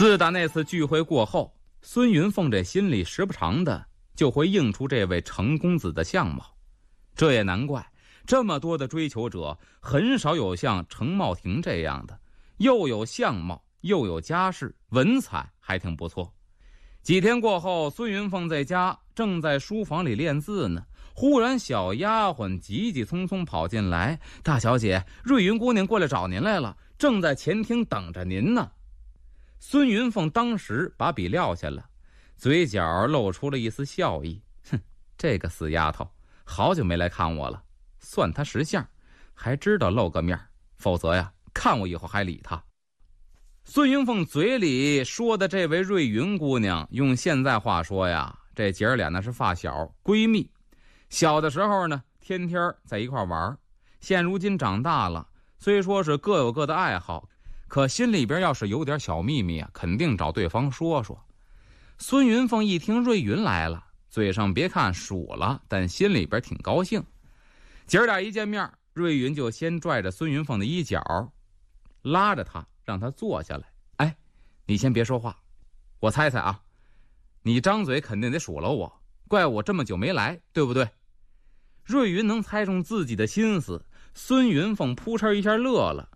自打那次聚会过后，孙云凤这心里时不常的就会映出这位程公子的相貌。这也难怪，这么多的追求者，很少有像程茂庭这样的，又有相貌，又有家世，文采还挺不错。几天过后，孙云凤在家正在书房里练字呢，忽然小丫鬟急急匆匆跑进来：“大小姐，瑞云姑娘过来找您来了，正在前厅等着您呢。”孙云凤当时把笔撂下了，嘴角露出了一丝笑意：“哼，这个死丫头好久没来看我了，算她识相，还知道露个面，否则呀，看我以后还理她。”孙云凤嘴里说的这位瑞云姑娘，用现在话说呀，这姐儿俩那是发小闺蜜，小的时候呢天天在一块玩，现如今长大了，虽说是各有各的爱好，可心里边要是有点小秘密啊，肯定找对方说说。孙云凤一听瑞云来了，嘴上别看数了，但心里边挺高兴。姐儿俩一见面，瑞云就先拽着孙云凤的衣角，拉着她让她坐下来。哎，你先别说话，我猜猜啊，你张嘴肯定得数落我，怪我这么久没来，对不对？瑞云能猜中自己的心思，孙云凤扑哧一下乐了。